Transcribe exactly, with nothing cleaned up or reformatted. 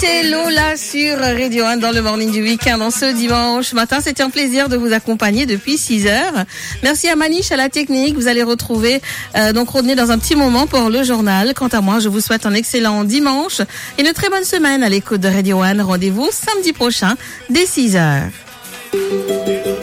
C'était Lola sur Radio un dans le morning du week-end en ce dimanche matin. C'était un plaisir de vous accompagner depuis six heures. Merci à Maniche à la technique. Vous allez retrouver euh, donc Rodney dans un petit moment pour le journal. Quant à moi, je vous souhaite un excellent dimanche et une très bonne semaine à l'écoute de Radio un. Rendez-vous samedi prochain dès six heures.